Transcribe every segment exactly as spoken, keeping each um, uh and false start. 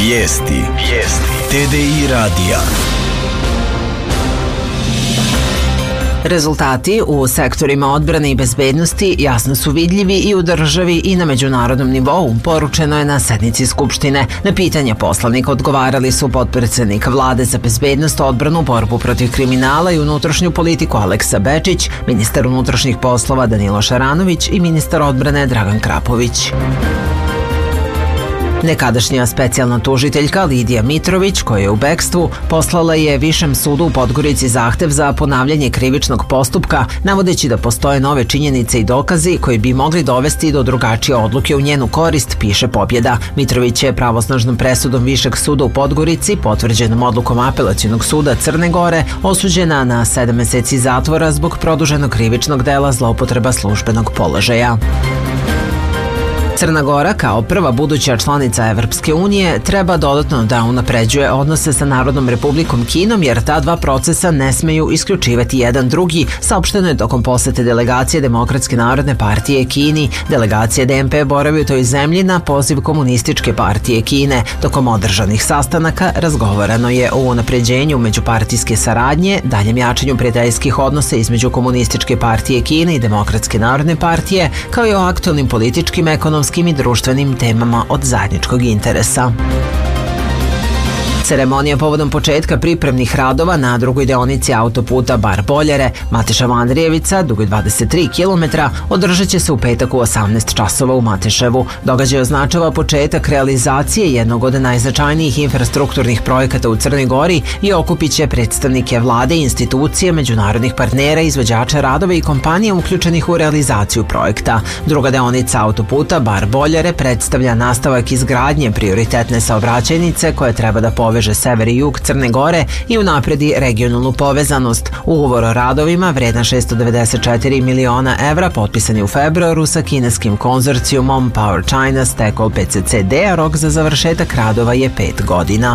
Vijesti. Vijesti. T D I radija. Rezultati u sektorima odbrane i bezbednosti jasno su vidljivi i u državi i na međunarodnom nivou, poručeno je na sednici Skupštine. Na pitanja poslanika odgovarali su potpredsednik Vlade za bezbednost, odbranu, borbu protiv kriminala i unutrašnju politiku Aleksa Bečić, ministar unutrašnjih poslova Danilo Šaranović i ministar odbrane Dragan Krapović. Nekadašnja specijalna tužiteljka Lidija Mitrović, koja je u bekstvu, poslala je Višem sudu u Podgorici zahtev za ponavljanje krivičnog postupka, navodeći da postoje nove činjenice i dokazi koji bi mogli dovesti do drugačije odluke u njenu korist, piše Pobjeda. Mitrović je pravosnažnom presudom Višeg suda u Podgorici, potvrđenom odlukom Apelacionog suda Crne Gore, osuđena na sedam meseci zatvora zbog produženog krivičnog dela zloupotreba službenog položaja. Crna Gora, kao prva buduća članica Evropske unije, treba dodatno da unapređuje odnose sa Narodnom republikom Kinom, jer ta dva procesa ne smeju isključivati jedan drugi, saopšteno je tokom posete delegacije Demokratske narodne partije Kini. Delegacija D M P boravi u toj zemlji na poziv Komunističke partije Kine. Tokom održanih sastanaka razgovarano je o unapređenju međupartijske saradnje, daljem jačanju prijateljskih odnosa između Komunističke partije Kine i Demokratske narodne partije, kao i o aktualnim političkim, ekonomskim i društvenim temama od zajedničkog interesa. Ceremonija povodom početka pripremnih radova na drugoj deonici autoputa Bar-Boljare, Mateša-Vandrijevica, dugoj dvadeset tri kilometra, održat će se u petak u osamnaest časova u Mateševu. Događaj označava početak realizacije jednog od najznačajnijih infrastrukturnih projekata u Crnoj Gori i okupit će predstavnike vlade, institucije, međunarodnih partnera, izvođača radova i kompanija uključenih u realizaciju projekta. Druga deonica autoputa Bar-Boljare predstavlja nastavak izgradnje prioritetne saobraćajnice koja treba da poveže sever i jug Crne Gore i unapredi regionalnu povezanost. Ugovor o radovima vredan šessto devedeset četiri miliona evra potpisan je u februaru sa kineskim konzorcijumom Power China Stekol P C C D, a rok za završetak radova je pet godina.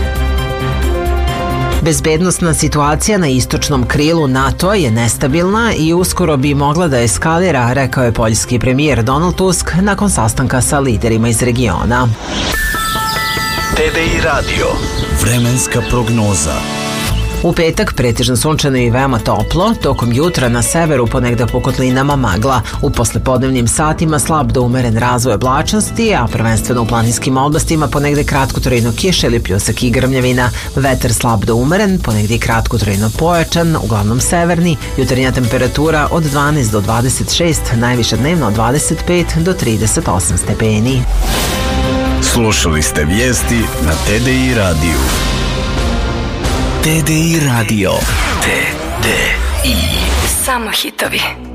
Bezbednosna situacija na istočnom krilu NATO je nestabilna i uskoro bi mogla da eskalira, rekao je poljski premijer Donald Tusk nakon sastanka sa liderima iz regiona. T D I radio. Vremenska prognoza. U petak pretežno sunčano i veoma toplo, tokom jutra na severu ponegde po kotlinama magla. U poslepodnevnim satima slab do umeren razvoj oblačnosti, a prvenstveno u planinskim oblastima ponegde kratkotrajno kiša ili pljusak i grmljavina. Vetar slab do umeren, ponegde i kratkotrajno pojačan, uglavnom severni. Jutarnja temperatura od dvanaest do dvadeset šest, najviša dnevno od dvadeset pet do trideset osam stepeni. Slušali ste vijesti na T D I radiju. T D I radio. T D I. Samo hitovi.